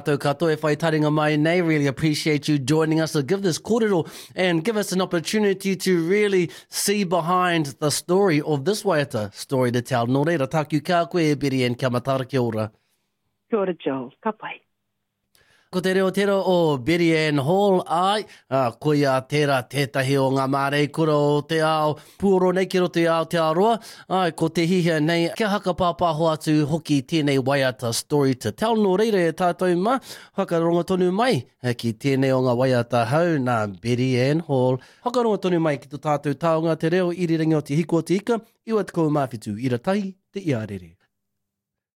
Tau katoa e whai taringa mai nei. Really appreciate you joining us to give this kōrero and give us an opportunity to really see behind the story of this waiata story to tell. Nō reira, tāku kā koe e biri and kia matara kia ora. Kia ora, Joel. Ka pai. Ko te reo tera o Betty Ann Hall, ai, ko ia tērā tētahi o ngā mārei kura o te ao, puoro nei ki roto i Aotearoa, ai, ko te hihia nei, kia haka pāpāho atu hoki tēnei waiata story to tell. Nō reira e tātou ma, hakaronga tonu mai, ki tēnei o ngā waiata hau, nā Betty Ann Hall. Hakaronga tonu mai ki tō tātou taonga te reo, irirangi o te hiko o te ika, iwa te kou mawhitu, ira tahi, te iarere.